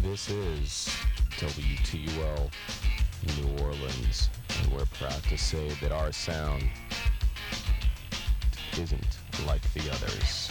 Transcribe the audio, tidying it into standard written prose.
This is WTUL New Orleans, and we're proud to say that our sound isn't like the others.